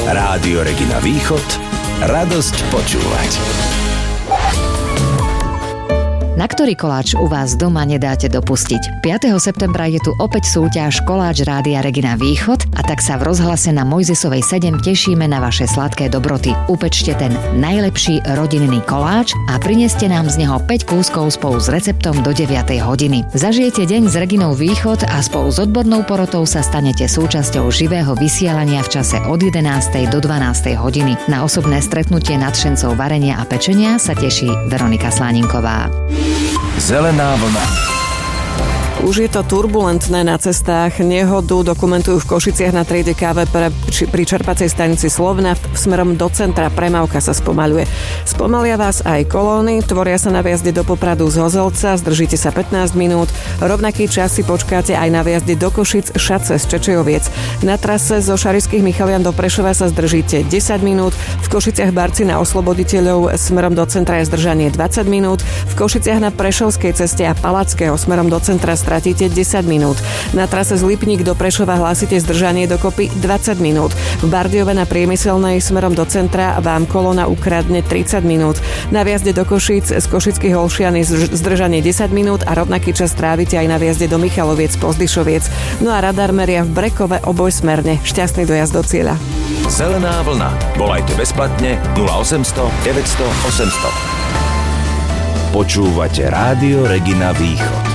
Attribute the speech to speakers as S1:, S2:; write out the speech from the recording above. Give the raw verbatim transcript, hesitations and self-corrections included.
S1: Rádio Regina Východ, radosť počúvať.
S2: Na ktorý koláč u vás doma nedáte dopustiť? piateho septembra je tu opäť súťaž Koláč Rádia Regina Východ a tak sa v rozhlase na Mojzesovej sedem tešíme na vaše sladké dobroty. Upečte ten najlepší rodinný koláč a prineste nám z neho päť kúskov spolu s receptom do deviatej hodiny. Zažijete deň s Reginou Východ a spolu s odbornou porotou sa stanete súčasťou živého vysielania v čase od jedenástej do dvanástej hodiny. Na osobné stretnutie nadšencov varenia a pečenia sa teší Veronika Sláninková.
S1: Zelená vlna.
S3: Už je to turbulentné na cestách. Nehodu dokumentujú v Košiciach na triede ká vé pre, pri čerpacej stanici Slovnaft. Smerom do centra premávka sa spomaľuje. Spomalia vás aj kolóny, tvoria sa na viazde do Popradu z Hozelca, zdržíte sa pätnásť minút. Rovnaký čas si počkáte aj na viazde do Košic, Šace z Čečejoviec. Na trase zo Šarišských Michalian do Prešova sa zdržíte desať minút. V Košiciach Barci na Osloboditeľov smerom do centra je zdržanie dvadsať minút. V Košiciach na Prešovskej ceste a Palackého smerom do centra stratíte desať minút. Na trase z Lipník do Prešova hlásite zdržanie dokopy dvadsať minút. V Bardiove na Priemyselnej smerom do centra vám kolóna ukradne tridsať minút. Na viazde do Košíc z Košických Olšian je zdržanie desať minút a rovnaký čas trávite aj na viazde do Michaloviec, Pozdyšoviec. No a radar meria v Brekove obojsmerne. Šťastný dojazd do cieľa.
S1: Zelená vlna. Volajte bezplatne nula osemsto deväťsto osemsto. Počúvate Rádio Regina Východ.